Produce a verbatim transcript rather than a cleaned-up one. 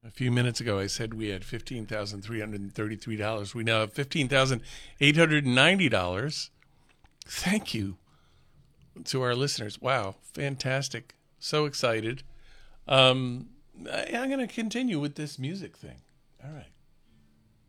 A few minutes ago, I said we had fifteen thousand three hundred thirty-three dollars. We now have fifteen thousand eight hundred ninety dollars. Thank you to our listeners. Wow, fantastic. So excited. Um, I, I'm going to continue with this music thing. All right.